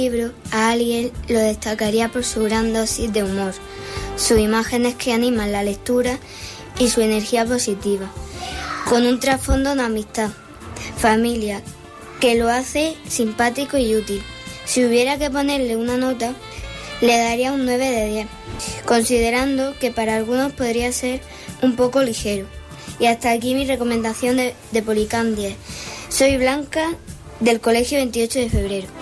libro a alguien lo destacaría por su gran dosis de humor, sus imágenes que animan la lectura y su energía positiva, con un trasfondo de amistad, familia, que lo hace simpático y útil. Si hubiera que ponerle una nota, le daría un 9 de 10, considerando que para algunos podría ser un poco ligero. Y hasta aquí mi recomendación de Policán 10. Soy Blanca, del Colegio 28 de Febrero.